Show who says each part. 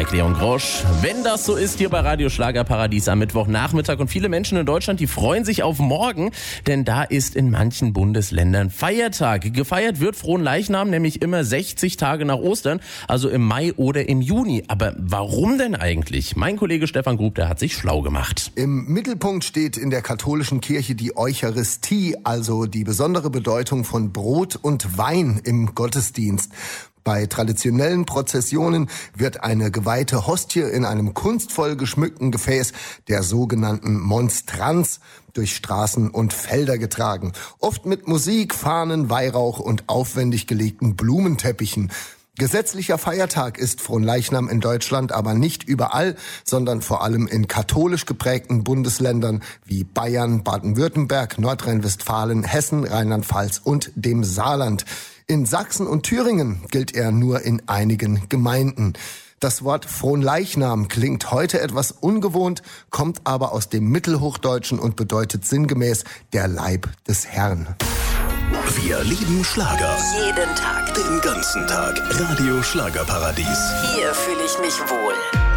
Speaker 1: Mike Leon Grosch. Wenn das so ist hier bei Radio Schlagerparadies am Mittwochnachmittag und viele Menschen in Deutschland, die freuen sich auf morgen, denn da ist in manchen Bundesländern Feiertag. Gefeiert wird Fronleichnam nämlich immer 60 Tage nach Ostern, also im Mai oder im Juni. Aber warum denn eigentlich? Mein Kollege Stefan Grub, der hat sich schlau gemacht.
Speaker 2: Im Mittelpunkt steht in der katholischen Kirche die Eucharistie, also die besondere Bedeutung von Brot und Wein im Gottesdienst. Bei traditionellen Prozessionen wird eine geweihte Hostie in einem kunstvoll geschmückten Gefäß, der sogenannten Monstranz, durch Straßen und Felder getragen. Oft mit Musik, Fahnen, Weihrauch und aufwendig gelegten Blumenteppichen. Gesetzlicher Feiertag ist Fronleichnam in Deutschland aber nicht überall, sondern vor allem in katholisch geprägten Bundesländern wie Bayern, Baden-Württemberg, Nordrhein-Westfalen, Hessen, Rheinland-Pfalz und dem Saarland. In Sachsen und Thüringen gilt er nur in einigen Gemeinden. Das Wort Fronleichnam klingt heute etwas ungewohnt, kommt aber aus dem Mittelhochdeutschen und bedeutet sinngemäß der Leib des Herrn.
Speaker 3: Wir lieben Schlager.
Speaker 4: Jeden Tag.
Speaker 3: Den ganzen Tag. Radio Schlagerparadies.
Speaker 4: Hier fühle ich mich wohl.